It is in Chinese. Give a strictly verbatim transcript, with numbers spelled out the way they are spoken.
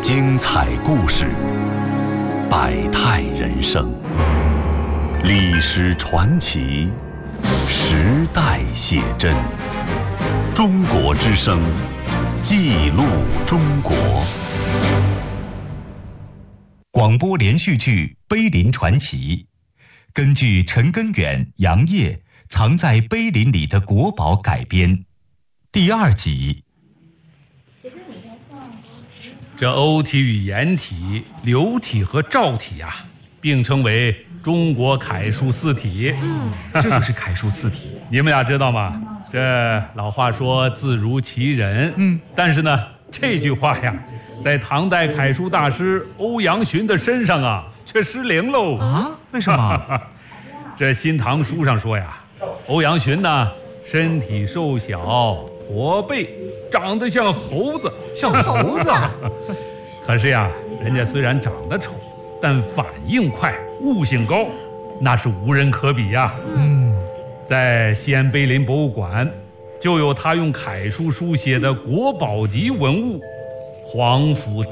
精彩故事，百态人生，历史传奇，时代写真。中国之声，记录中国。广播连续剧《碑林传奇》，根据陈根远、杨业藏在碑林里的国宝改编，第二集。 这欧体与颜体、流体和赵体啊，并称为中国楷书四体。 嗯，这就是楷书四体。 你们俩知道吗？这老话说字如其人，嗯，但是呢，这句话呀，在唐代楷书大师欧阳询的身上啊，却失灵喽。 啊？为什么？ 这《新唐书》上说呀，欧阳询呢，身体瘦小，驼背，长得像猴子， 像猴子。 可是呀，人家虽然长得丑，但反应快，悟性高，那是无人可比呀。嗯，在西安碑林博物馆，就有他用楷书书写的国宝级文物——皇甫